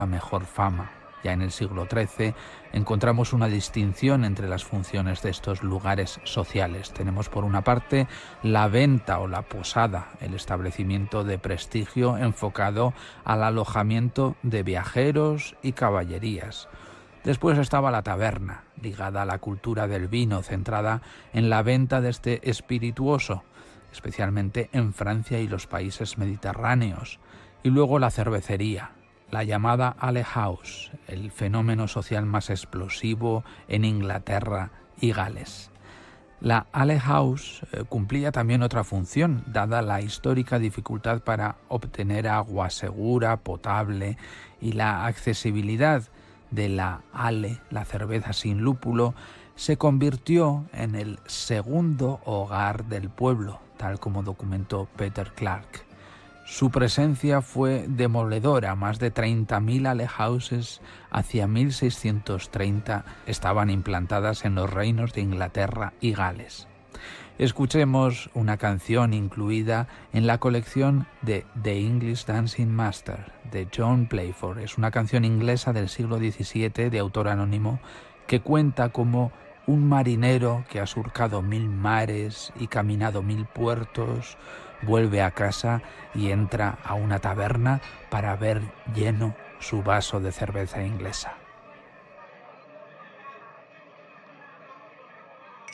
mejor fama. Ya en el siglo XIII encontramos una distinción entre las funciones de estos lugares sociales. Tenemos por una parte la venta o la posada, el establecimiento de prestigio enfocado al alojamiento de viajeros y caballerías. Después estaba la taberna, ligada a la cultura del vino, centrada en la venta de este espirituoso, especialmente en Francia y los países mediterráneos. Y luego la cervecería, la llamada Ale House, el fenómeno social más explosivo en Inglaterra y Gales. La Ale House cumplía también otra función, dada la histórica dificultad para obtener agua segura, potable, y la accesibilidad de la Ale, la cerveza sin lúpulo, se convirtió en el segundo hogar del pueblo, tal como documentó Peter Clark. Su presencia fue demoledora. Más de 30.000 alehouses hacia 1630 estaban implantadas en los reinos de Inglaterra y Gales. Escuchemos una canción incluida en la colección de The English Dancing Master de John Playford. Es una canción inglesa del siglo XVII de autor anónimo que cuenta cómo un marinero que ha surcado 1000 mares y caminado 1000 puertos vuelve a casa y entra a una taberna para ver lleno su vaso de cerveza inglesa.